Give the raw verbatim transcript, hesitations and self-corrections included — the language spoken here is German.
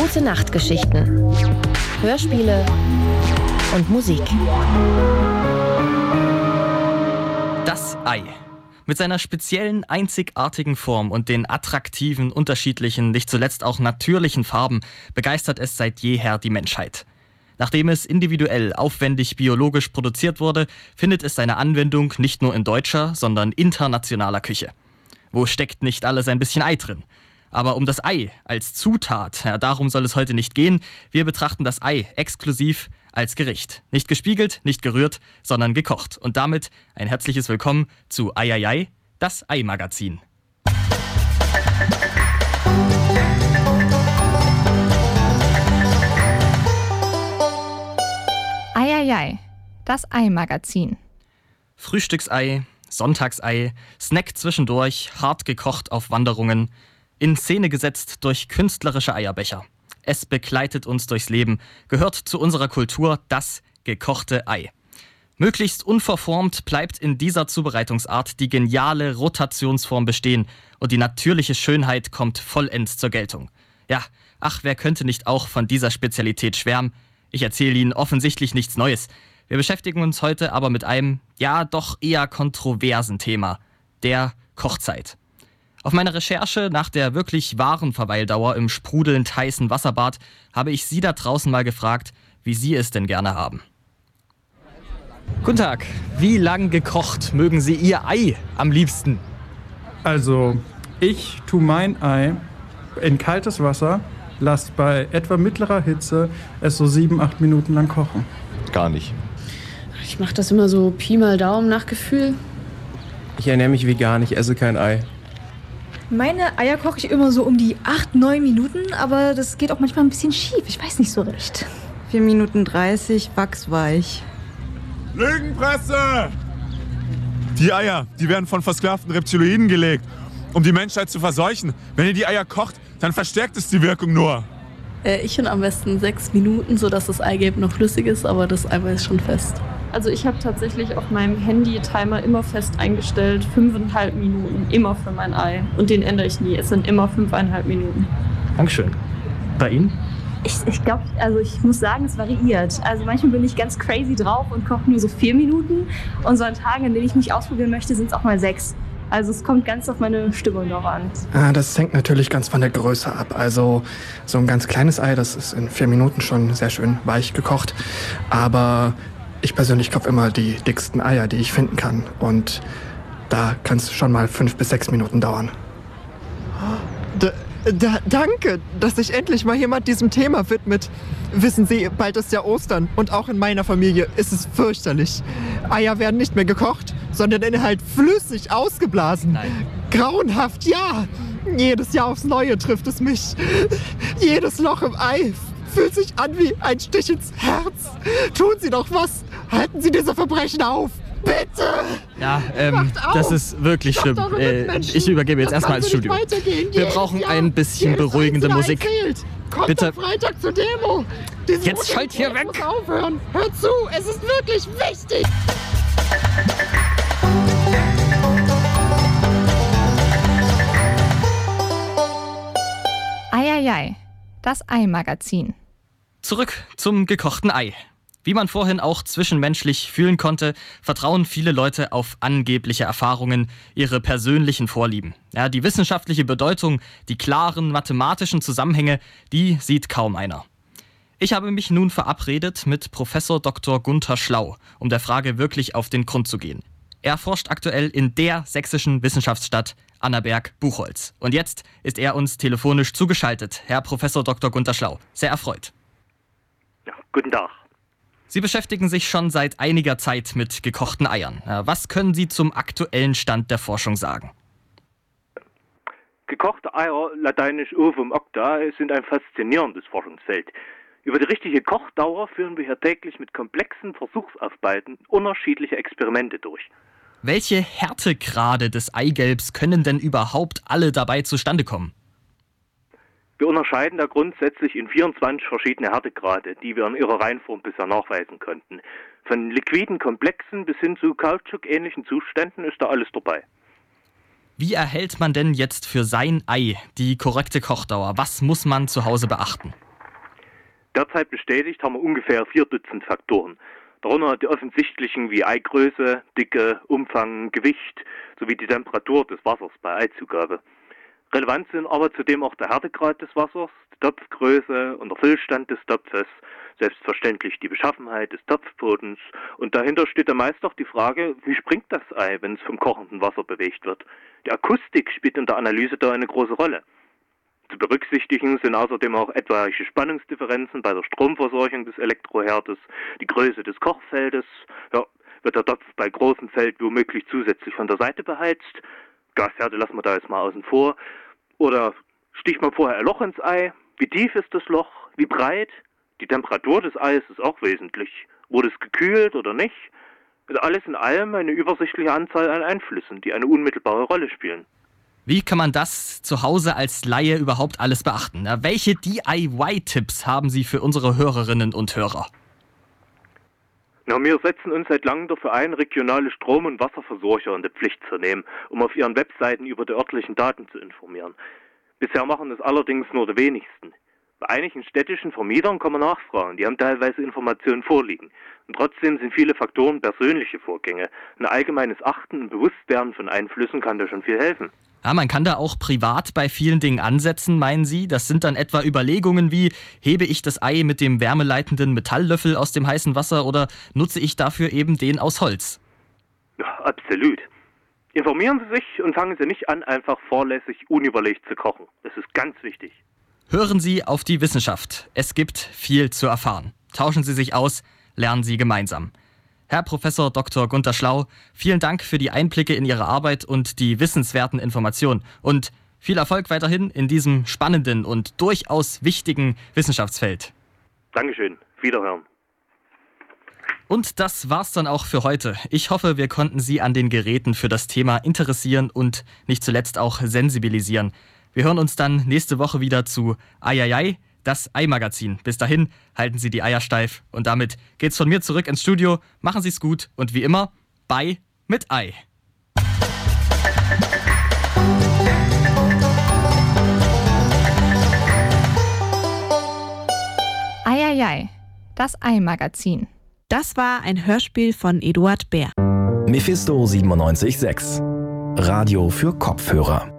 Gute Nachtgeschichten, Hörspiele und Musik. Das Ei. Mit seiner speziellen, einzigartigen Form und den attraktiven, unterschiedlichen, nicht zuletzt auch natürlichen Farben begeistert es seit jeher die Menschheit. Nachdem es individuell, aufwendig, biologisch produziert wurde, findet es seine Anwendung nicht nur in deutscher, sondern internationaler Küche. Wo steckt nicht alles ein bisschen Ei drin? Aber um das Ei als Zutat, ja, darum soll es heute nicht gehen. Wir betrachten das Ei exklusiv als Gericht. Nicht gespiegelt, nicht gerührt, sondern gekocht. Und damit ein herzliches Willkommen zu Eieiei, das Ei-Magazin. Eieiei, das Ei-Magazin. Frühstücksei, Sonntagsei, Snack zwischendurch, hart gekocht auf Wanderungen, in Szene gesetzt durch künstlerische Eierbecher. Es begleitet uns durchs Leben, gehört zu unserer Kultur, das gekochte Ei. Möglichst unverformt bleibt in dieser Zubereitungsart die geniale Rotationsform bestehen und die natürliche Schönheit kommt vollends zur Geltung. Ja, ach, wer könnte nicht auch von dieser Spezialität schwärmen? Ich erzähle Ihnen offensichtlich nichts Neues. Wir beschäftigen uns heute aber mit einem, ja doch eher kontroversen Thema, der Kochzeit. Auf meiner Recherche nach der wirklich wahren Verweildauer im sprudelnd heißen Wasserbad habe ich Sie da draußen mal gefragt, wie Sie es denn gerne haben. Guten Tag, wie lang gekocht mögen Sie Ihr Ei am liebsten? Also, ich tue mein Ei in kaltes Wasser, lasse bei etwa mittlerer Hitze es so sieben, acht Minuten lang kochen. Gar nicht. Ich mache das immer so Pi mal Daumen nach Gefühl. Ich ernähre mich vegan, ich esse kein Ei. Meine Eier koche ich immer so um die acht, neun Minuten, aber das geht auch manchmal ein bisschen schief. Ich weiß nicht so recht. vier Minuten dreißig, wachsweich. Lügenpresse! Die Eier, die werden von versklavten Reptiloiden gelegt, um die Menschheit zu verseuchen. Wenn ihr die Eier kocht, dann verstärkt es die Wirkung nur. Äh, ich finde am besten sechs Minuten, sodass das Eigelb noch flüssig ist, aber das Eiweiß ist schon fest. Also ich habe tatsächlich auf meinem Handy-Timer immer fest eingestellt, fünfeinhalb Minuten, immer für mein Ei. Und den ändere ich nie, es sind immer fünfeinhalb Minuten. Dankeschön. Bei Ihnen? Ich, ich glaube, also ich muss sagen, es variiert. Also manchmal bin ich ganz crazy drauf und koche nur so vier Minuten. Und so an Tagen, an denen ich mich ausprobieren möchte, sind es auch mal sechs. Also es kommt ganz auf meine Stimmung noch an. Ah, das hängt natürlich ganz von der Größe ab. Also so ein ganz kleines Ei, das ist in vier Minuten schon sehr schön weich gekocht. Aber ich persönlich kaufe immer die dicksten Eier, die ich finden kann. Und da kann es schon mal fünf bis sechs Minuten dauern. Da, da, danke, dass sich endlich mal jemand diesem Thema widmet. Wissen Sie, bald ist ja Ostern und auch in meiner Familie ist es fürchterlich. Eier werden nicht mehr gekocht, sondern der Inhalt flüssig ausgeblasen. Nein. Grauenhaft, ja. Jedes Jahr aufs Neue trifft es mich. Jedes Loch im Ei fühlt sich an wie ein Stich ins Herz. Tun Sie doch was. Halten Sie diese Verbrechen auf. Bitte! Ja, ähm, das ist wirklich schlimm. Äh, ich übergebe jetzt erstmal ins Studio. Wir brauchen ein bisschen beruhigende Musik. Kommt Bitte. am Freitag zur Demo. Diese Jetzt schalt hier weg. muss aufhören. Hört zu, es ist wirklich wichtig. Eieiei, das Ei-Magazin. Zurück zum gekochten Ei. Wie man vorhin auch zwischenmenschlich fühlen konnte, vertrauen viele Leute auf angebliche Erfahrungen, ihre persönlichen Vorlieben. Ja, die wissenschaftliche Bedeutung, die klaren mathematischen Zusammenhänge, die sieht kaum einer. Ich habe mich nun verabredet mit Professor Doktor Gunther Schlau, um der Frage wirklich auf den Grund zu gehen. Er forscht aktuell in der sächsischen Wissenschaftsstadt Annaberg-Buchholz. Und jetzt ist er uns telefonisch zugeschaltet, Herr Professor Doktor Gunther Schlau. Sehr erfreut. Ja, guten Tag. Sie beschäftigen sich schon seit einiger Zeit mit gekochten Eiern. Was können Sie zum aktuellen Stand der Forschung sagen? Gekochte Eier, lateinisch Ovum octa, sind ein faszinierendes Forschungsfeld. Über die richtige Kochdauer führen wir hier täglich mit komplexen Versuchsaufbeiten unterschiedliche Experimente durch. Welche Härtegrade des Eigelbs können denn überhaupt alle dabei zustande kommen? Wir unterscheiden da grundsätzlich in vierundzwanzig verschiedene Härtegrade, die wir in ihrer Reinform bisher nachweisen konnten. Von liquiden Komplexen bis hin zu Kautschuk-ähnlichen Zuständen ist da alles dabei. Wie erhält man denn jetzt für sein Ei die korrekte Kochdauer? Was muss man zu Hause beachten? Derzeit bestätigt haben wir ungefähr vier Dutzend Faktoren. Darunter die offensichtlichen wie Eigröße, Dicke, Umfang, Gewicht sowie die Temperatur des Wassers bei Eizugabe. Relevant sind aber zudem auch der Härtegrad des Wassers, die Topfgröße und der Füllstand des Topfes, selbstverständlich die Beschaffenheit des Topfbodens und dahinter steht dann meist auch die Frage, wie springt das Ei, wenn es vom kochenden Wasser bewegt wird. Die Akustik spielt in der Analyse da eine große Rolle. Zu berücksichtigen sind außerdem auch etwaige Spannungsdifferenzen bei der Stromversorgung des Elektroherdes, die Größe des Kochfeldes, ja, wird der Topf bei großem Feld womöglich zusätzlich von der Seite beheizt, Gasherde lassen wir da jetzt mal außen vor, oder sticht man vorher ein Loch ins Ei, wie tief ist das Loch, wie breit, die Temperatur des Eis ist auch wesentlich, wurde es gekühlt oder nicht, also alles in allem eine übersichtliche Anzahl an Einflüssen, die eine unmittelbare Rolle spielen. Wie kann man das zu Hause als Laie überhaupt alles beachten? Na, welche D I Y-Tipps haben Sie für unsere Hörerinnen und Hörer? Na, wir setzen uns seit langem dafür ein, regionale Strom- und Wasserversorger in die Pflicht zu nehmen, um auf ihren Webseiten über die örtlichen Daten zu informieren. Bisher machen das allerdings nur die wenigsten. Bei einigen städtischen Vermietern kann man nachfragen, die haben teilweise Informationen vorliegen. Und trotzdem sind viele Faktoren persönliche Vorgänge. Ein allgemeines Achten und Bewusstwerden von Einflüssen kann da schon viel helfen. Ja, man kann da auch privat bei vielen Dingen ansetzen, meinen Sie? Das sind dann etwa Überlegungen wie, hebe ich das Ei mit dem wärmeleitenden Metalllöffel aus dem heißen Wasser oder nutze ich dafür eben den aus Holz? Ja, absolut. Informieren Sie sich und fangen Sie nicht an, einfach vorlässig unüberlegt zu kochen. Das ist ganz wichtig. Hören Sie auf die Wissenschaft. Es gibt viel zu erfahren. Tauschen Sie sich aus, lernen Sie gemeinsam. Herr Professor Doktor Gunter Schlau, vielen Dank für die Einblicke in Ihre Arbeit und die wissenswerten Informationen. Und viel Erfolg weiterhin in diesem spannenden und durchaus wichtigen Wissenschaftsfeld. Dankeschön. Wiederhören. Und das war's dann auch für heute. Ich hoffe, wir konnten Sie an den Geräten für das Thema interessieren und nicht zuletzt auch sensibilisieren. Wir hören uns dann nächste Woche wieder zu Eieiei, das Ei-Magazin. Bis dahin, halten Sie die Eier steif. Und damit geht's von mir zurück ins Studio. Machen Sie's gut und wie immer, Bei mit Ei. Eieiei, das Ei-Magazin. Das war ein Hörspiel von Eduard Bär. Mephisto siebenundneunzig Komma sechs. Radio für Kopfhörer.